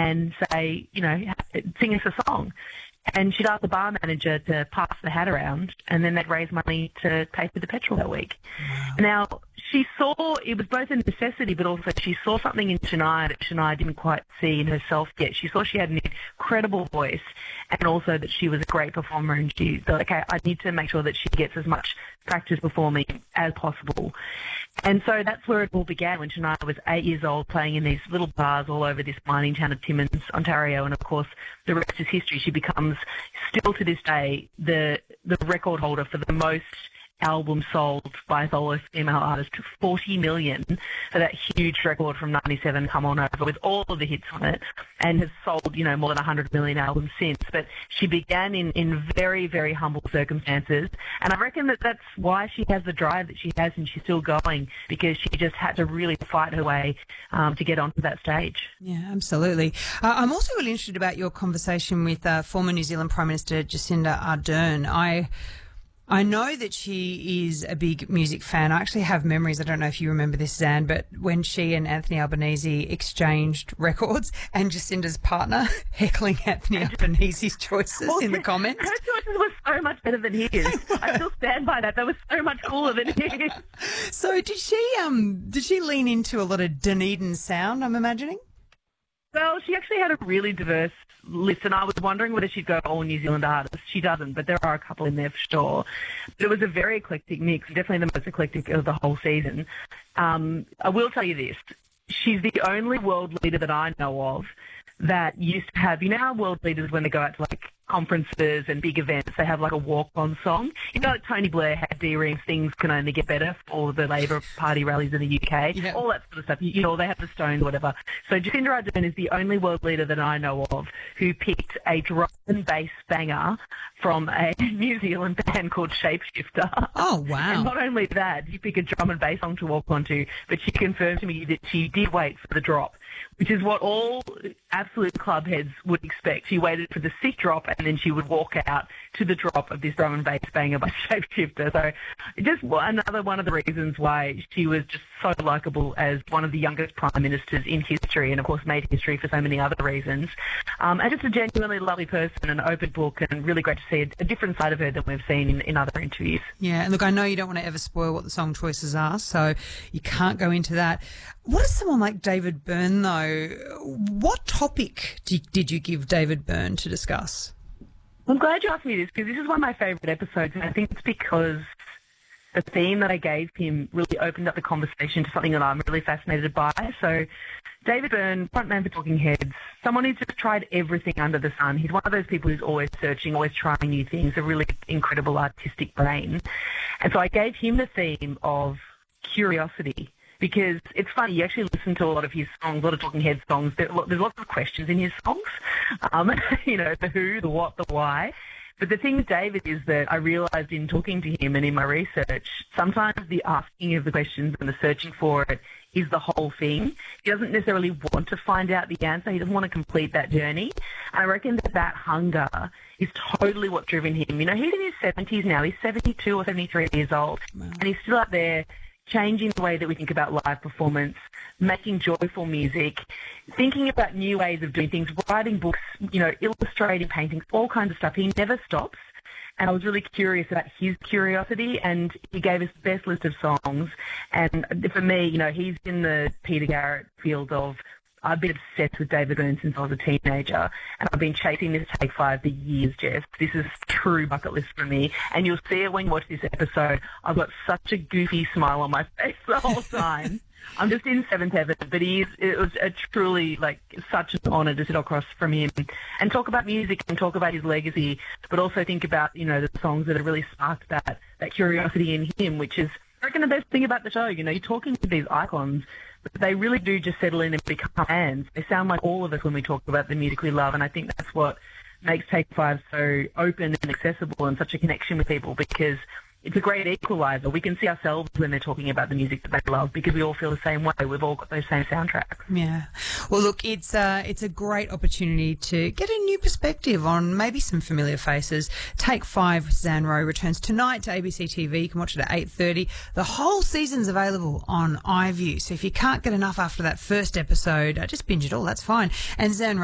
and say, sing us a song. And she'd ask the bar manager to pass the hat around, and then they'd raise money to pay for the petrol that week. Wow. Now, she saw, it was both a necessity, but also she saw something in Shania that Shania didn't quite see in herself yet. She saw she had an incredible voice, and also that she was a great performer, and she thought, okay, I need to make sure that she gets as much practice performing as possible. And so that's where it all began, when Shania was 8 years old, playing in these little bars all over this mining town of Timmins, Ontario. And, of course, the rest is history. She becomes, still to this day, the record holder for the most albums sold by a solo female artist, 40 million, for that huge record from 97, Come On Over, with all of the hits on it, and has sold, more than 100 million albums since. But she began in very, very humble circumstances, and I reckon that that's why she has the drive that she has, and she's still going, because she just had to really fight her way to get onto that stage. Yeah, absolutely. I'm also really interested about your conversation with former New Zealand Prime Minister Jacinda Ardern. I know that she is a big music fan. I actually have memories, I don't know if you remember this, Zan, but when she and Anthony Albanese exchanged records and Jacinda's partner heckling Anthony Albanese's choices in the comments. Her choices were so much better than his. I still stand by that. They were so much cooler than his. So did she lean into a lot of Dunedin sound, I'm imagining? Well, she actually had a really diverse list, and I was wondering whether she'd go all New Zealand artists. She doesn't, but there are a couple in there for sure. But it was a very eclectic mix, definitely the most eclectic of the whole season. I will tell you this. She's the only world leader that I know of that used to have, how world leaders, when they go out to conferences and big events, they have a walk-on song. Like Tony Blair had D-Rings, Things Can Only Get Better, for the Labor Party rallies in the UK, all that sort of stuff. They have the Stones, whatever. So Jacinda Ardern is the only world leader that I know of who picked a drum and bass banger from a New Zealand band called Shapeshifter. Oh, wow. And not only that, you pick a drum and bass song to walk onto, but she confirmed to me that she did wait for the drop, which is what all absolute club heads would expect. She waited for the sick drop, and then she would walk out to the drop of this drum and bass banger by Shapeshifter. So just another one of the reasons why she was just so likeable as one of the youngest prime ministers in history, and of course made history for so many other reasons. And just a genuinely lovely person, an open book, and really great to see a different side of her than we've seen in other interviews. Yeah, and look, I know you don't want to ever spoil what the song choices are, so you can't go into that. What is someone like David Byrne, though? What topic did you give David Byrne to discuss? I'm glad you asked me this, because this is one of my favourite episodes, and I think it's because the theme that I gave him really opened up the conversation to something that I'm really fascinated by. So David Byrne, frontman for Talking Heads, someone who's just tried everything under the sun. He's one of those people who's always searching, always trying new things, a really incredible artistic brain. And so I gave him the theme of curiosity, because it's funny, you actually listen to a lot of his songs, a lot of Talking Heads songs, there's lots of questions in his songs, the who, the what, the why. But the thing with David is that I realised in talking to him and in my research, sometimes the asking of the questions and the searching for it is the whole thing. He doesn't necessarily want to find out the answer. He doesn't want to complete that journey. And I reckon that hunger is totally what's driven him. He's in his 70s now. He's 72 or 73 years old. Wow. And he's still out there changing the way that we think about live performance, making joyful music, thinking about new ways of doing things, writing books, illustrating paintings, all kinds of stuff. He never stops. And I was really curious about his curiosity, and he gave us the best list of songs. And for me, he's in the Peter Garrett field of, I've been obsessed with David Byrne since I was a teenager, and I've been chasing this Take 5 for years, Jeff. This is true bucket list for me, and you'll see it when you watch this episode. I've got such a goofy smile on my face the whole time. I'm just in seventh heaven, but it was a truly, such an honour to sit across from him and talk about music and talk about his legacy, but also think about, the songs that have really sparked that curiosity in him, which is, I reckon, the best thing about the show. You're talking to these icons, but they really do just settle in and become fans. They sound like all of us when we talk about the music we love, and I think that's what makes Take 5 so open and accessible and such a connection with people, because it's a great equalizer. We can see ourselves when they're talking about the music that they love, because we all feel the same way. We've all got those same soundtracks. Yeah. Well, look, it's a great opportunity to get a new perspective on maybe some familiar faces. Take 5 with Zan Rowe returns tonight to ABC TV. You can watch it at 8:30. The whole season's available on iView. So if you can't get enough after that first episode, just binge it all. That's fine. And Zan Rowe